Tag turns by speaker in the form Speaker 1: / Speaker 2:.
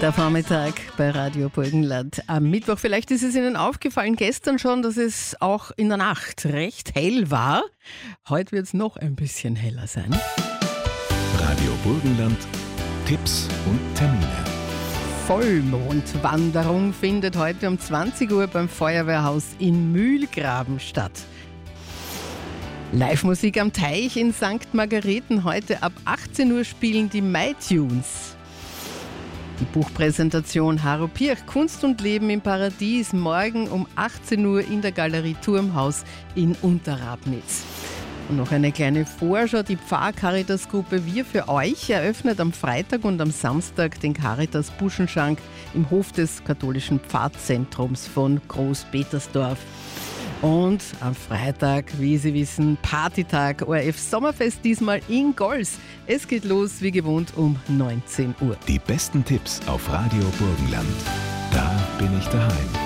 Speaker 1: Der Vormittag bei Radio Burgenland am Mittwoch. Vielleicht ist es Ihnen aufgefallen gestern schon, dass es auch in der Nacht recht hell war. Heute wird es noch ein bisschen heller sein.
Speaker 2: Radio Burgenland, Tipps und Termine.
Speaker 1: Vollmondwanderung findet heute um 20 Uhr beim Feuerwehrhaus in Mühlgraben statt. Live-Musik am Teich in St. Margareten. Heute ab 18 Uhr spielen die MyTunes. Die Buchpräsentation Haro Pirch, Kunst und Leben im Paradies, morgen um 18 Uhr in der Galerie Turmhaus in Unterrabnitz. Und noch eine kleine Vorschau, die Pfarr-Caritas-Gruppe Wir für euch eröffnet am Freitag und am Samstag den Caritas-Buschenschank im Hof des katholischen Pfarrzentrums von Großpetersdorf. Und am Freitag, wie Sie wissen, Partytag, ORF Sommerfest diesmal in Gols. Es geht los wie gewohnt um 19 Uhr.
Speaker 2: Die besten Tipps auf Radio Burgenland. Da bin ich daheim.